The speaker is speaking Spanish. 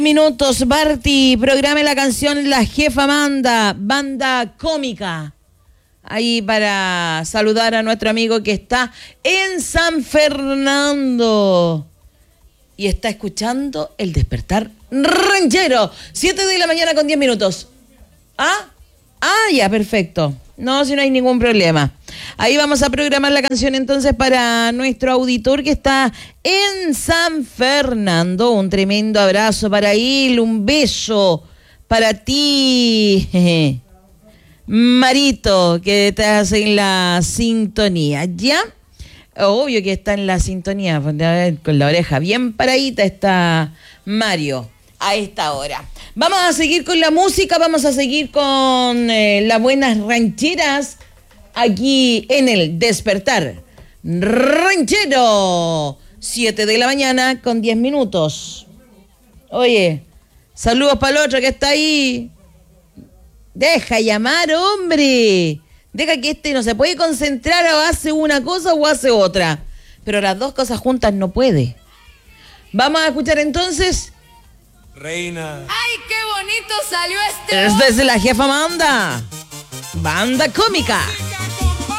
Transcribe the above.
Minutos, Barty, programe la canción La Jefa Manda, banda cómica. Ahí para saludar a nuestro amigo que está en San Fernando y está escuchando El Despertar Ranchero. 7 de la mañana con 10 minutos. Ya, perfecto. No, si no hay ningún problema. Ahí vamos a programar la canción entonces para nuestro auditor que está en San Fernando. Un tremendo abrazo para él, un beso para ti, Marito, que estás en la sintonía. ¿Ya? Obvio que está en la sintonía, con la oreja bien paradita está Mario a esta hora. Vamos a seguir con la música, vamos a seguir con las buenas rancheras aquí en el Despertar Ranchero. 7 de la mañana con 10 minutos. Oye, saludos para el otro que está ahí. Deja llamar, hombre. Deja que este no se puede concentrar o hace una cosa o hace otra. Pero las dos cosas juntas no puede. Vamos a escuchar entonces... Reina. ¡Ay, qué bonito salió este! Es desde La Jefa Manda, banda cómica.